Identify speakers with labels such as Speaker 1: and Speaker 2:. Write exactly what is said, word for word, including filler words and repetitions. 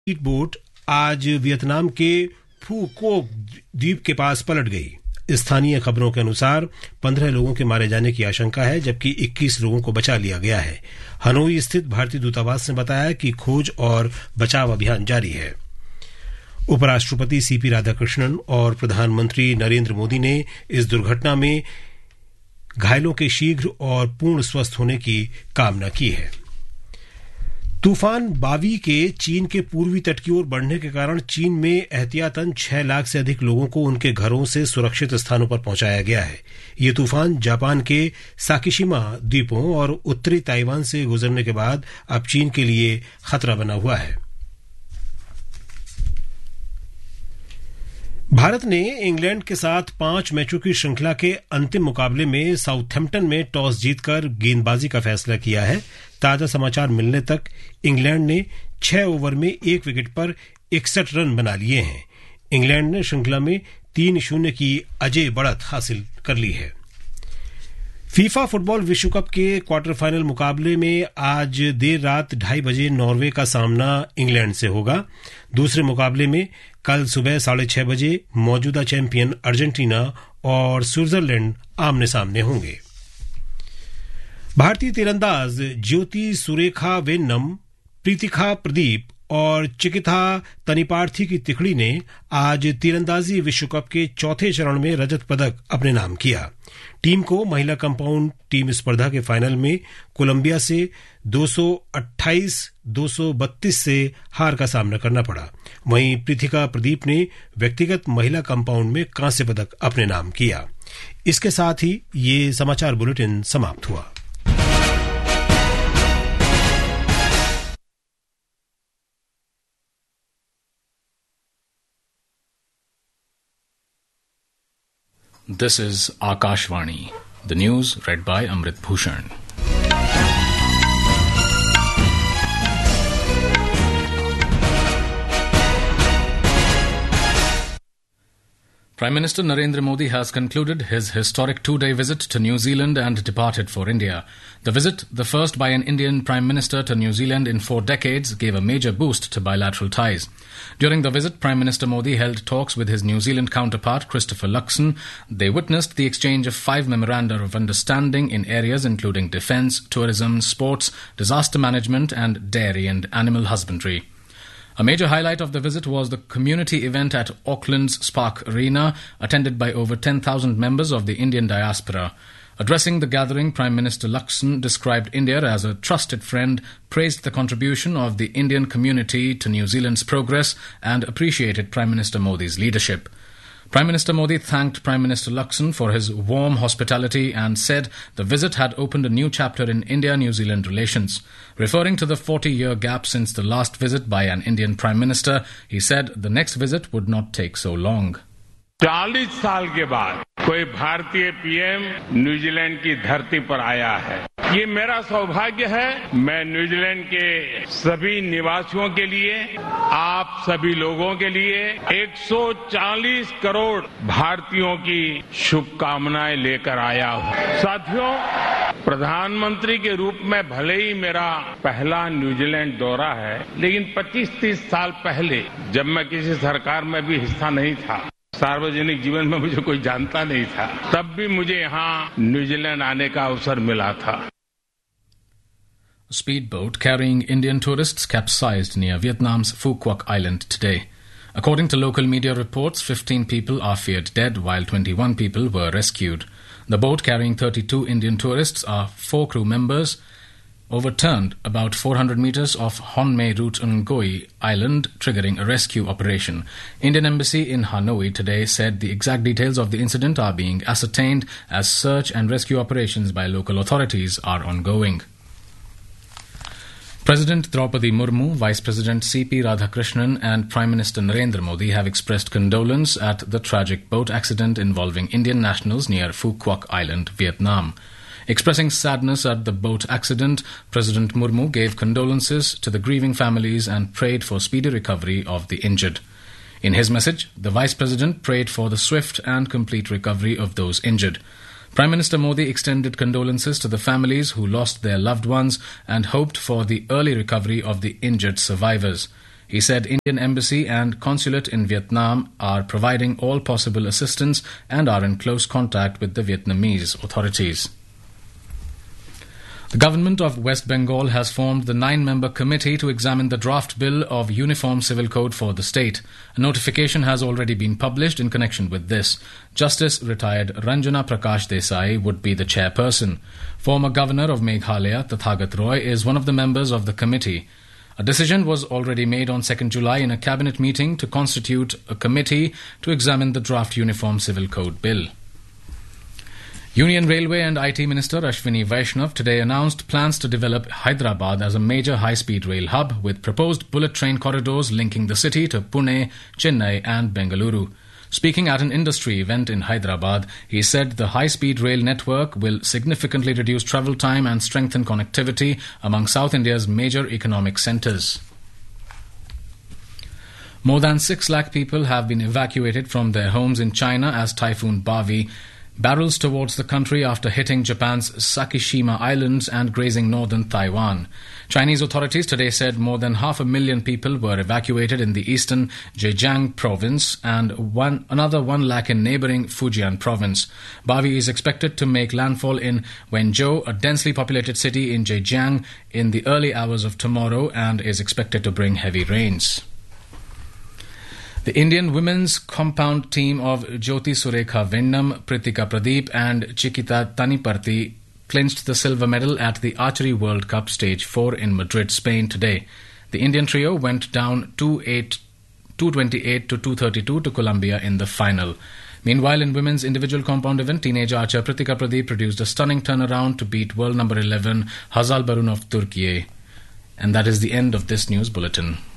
Speaker 1: Speed boat आज Vietnam के फू कोक द्वीप के पास पलट गई। स्थानीय खबरों के अनुसार पंद्रह लोगों के मारे जाने की आशंका है, जबकि इक्कीस लोगों को बचा लिया गया है। हनोई स्थित भारतीय दूतावास ने बताया कि खोज और बचाव अभियान जारी है। उपराष्ट्रपति सीपी राधाकृष्णन और प्रधानमंत्री नरेंद्र मोदी ने इस दुर्घटना में घायलों के शीघ्र और पूर्ण स्वस्थ होने की कामना की है। तूफान बावी के चीन के पूर्वी तट की ओर बढ़ने के कारण चीन में एहतियातन छह लाख से अधिक लोगों को उनके घरों से सुरक्षित स्थानों पर पहुंचाया गया है। ये तूफान जापान के साकिशिमा द्वीपों और उत्तरी ताइवान से गुजरने के बाद अब चीन के लिए खतरा बना हुआ है। भारत ने इंग्लैंड के साथ पांच मैचों की श्रृंखला के अंतिम मुकाबले में साउथैम्पटन में टॉस जीतकर गेंदबाजी का फैसला किया है। ताजा समाचार मिलने तक इंग्लैंड ने छह ओवर में एक विकेट पर इकसठ रन बना लिए हैं। इंग्लैंड ने श्रृंखला में तीन शून्य की अजय बढ़त हासिल कर ली है। फीफा फुटबॉल विश्व कप के क्वार्टर फाइनल मुकाबले में आज देर रात ढाई बजे नॉर्वे का सामना इंग्लैंड से होगा। दूसरे मुकाबले में कल सुबह साढ़े छह बजे मौजूदा चैंपियन अर्जेंटीना और स्विट्जरलैंड आमने सामने होंगे। भारतीय तीरंदाज ज्योति सुरेखा वेन्नम, प्रीतिखा प्रदीप और चिकिता तनिपार्थी की तिकड़ी ने आज तीरंदाजी विश्व कप के चौथे चरण में रजत पदक अपने नाम किया। टीम को महिला कंपाउंड टीम स्पर्धा के फाइनल में कोलंबिया से दो सौ अट्ठाईस दो सौ बत्तीस से हार का सामना करना पड़ा। वहीं प्रीतिका प्रदीप ने व्यक्तिगत महिला कंपाउंड में कांस्य पदक अपने नाम किया। इसके साथ ही ये समाचार बुलेटिन समाप्त हुआ।
Speaker 2: This is Akashvani. The news read by Amrit Bhushan. Prime Minister Narendra Modi has concluded his historic two-day visit to New Zealand and departed for India. The visit, the first by an Indian Prime Minister to New Zealand in four decades, gave a major boost to bilateral ties. During the visit, Prime Minister Modi held talks with his New Zealand counterpart, Christopher Luxon. They witnessed the exchange of five memoranda of understanding in areas including defence, tourism, sports, disaster management and dairy and animal husbandry. A major highlight of the visit was the community event at Auckland's Spark Arena, attended by over ten thousand members of the Indian diaspora. Addressing the gathering, Prime Minister Luxon described India as a trusted friend, praised the contribution of the Indian community to New Zealand's progress, and appreciated Prime Minister Modi's leadership. Prime Minister Modi thanked Prime Minister Luxon for his warm hospitality and said the visit had opened a new chapter in India-New Zealand relations. Referring to the forty-year gap since the last visit by an Indian Prime Minister, he said the next visit would not take so long.
Speaker 3: चालीस साल के बाद कोई भारतीय PM New Zealand की धरती पर आया है। ये मेरा सौभाग्य है। मैं न्यूजीलैंड के सभी निवासियों के लिए, आप सभी लोगों के लिए एक सौ चालीस करोड़ भारतीयों की शुभकामनाएं लेकर आया हूं। साथियों, प्रधानमंत्री के रूप में भले ही मेरा पहला न्यूजीलैंड दौरा है, लेकिन पच्चीस तीस साल पहले जब मैं किसी सरकार में भी हिस्सा नहीं था, सार्वजनिक जीवन में मुझे कोई जानता नहीं था, तब भी मुझे यहाँ न्यूजीलैंड आने का अवसर मिला था।
Speaker 2: A speedboat carrying Indian tourists capsized near Vietnam's Phu Quoc Island today. According to local media reports, fifteen people are feared dead while twenty-one people were rescued. The boat carrying thirty-two Indian tourists, are four crew members, overturned about four hundred meters off Hon Mei route Ngoi Island, triggering a rescue operation. Indian Embassy in Hanoi today said the exact details of the incident are being ascertained as search and rescue operations by local authorities are ongoing. President Draupadi Murmu, Vice President C P Radhakrishnan and Prime Minister Narendra Modi have expressed condolence at the tragic boat accident involving Indian nationals near Phu Quoc Island, Vietnam. Expressing sadness at the boat accident, President Murmu gave condolences to the grieving families and prayed for speedy recovery of the injured. In his message, the Vice President prayed for the swift and complete recovery of those injured. Prime Minister Modi extended condolences to the families who lost their loved ones and hoped for the early recovery of the injured survivors. He said Indian embassy and consulate in Vietnam are providing all possible assistance and are in close contact with the Vietnamese authorities. The government of West Bengal has formed the nine-member committee to examine the draft bill of Uniform Civil Code for the state. A notification has already been published in connection with this. Justice retired Ranjana Prakash Desai would be the chairperson. Former Governor of Meghalaya, Tathagat Roy, is one of the members of the committee. A decision was already made on second of July in a cabinet meeting to constitute a committee to examine the draft Uniform Civil Code bill. Union Railway and I T Minister Ashwini Vaishnav today announced plans to develop Hyderabad as a major high-speed rail hub with proposed bullet train corridors linking the city to Pune, Chennai and Bengaluru. Speaking at an industry event in Hyderabad, he said the high-speed rail network will significantly reduce travel time and strengthen connectivity among South India's major economic centres. More than six lakh people have been evacuated from their homes in China as Typhoon Bavi barrels towards the country after hitting Japan's Sakishima Islands and grazing northern Taiwan. Chinese authorities today said more than half a million people were evacuated in the eastern Zhejiang province and one, another one lakh in neighbouring Fujian province. Bavi is expected to make landfall in Wenzhou, a densely populated city in Zhejiang, in the early hours of tomorrow and is expected to bring heavy rains. The Indian women's compound team of Jyoti Surekha Vennam, Pritika Pradeep and Chikita Taniparthi clinched the silver medal at the Archery World Cup Stage four in Madrid, Spain today. The Indian trio went down two twenty-eight to two thirty-two to Colombia in the final. Meanwhile, in women's individual compound event, teenage archer Pritika Pradeep produced a stunning turnaround to beat world number eleven Hazal Barun of Turkey. And that is the end of this news bulletin.